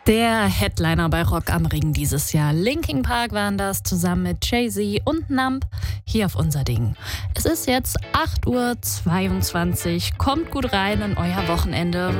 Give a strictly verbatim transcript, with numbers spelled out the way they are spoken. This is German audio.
Der Headliner bei Rock am Ring dieses Jahr. Linkin Park waren das zusammen mit Jay-Z und Nump hier auf unser Ding. Es ist jetzt acht Uhr zweiundzwanzig. Kommt gut rein in euer Wochenende.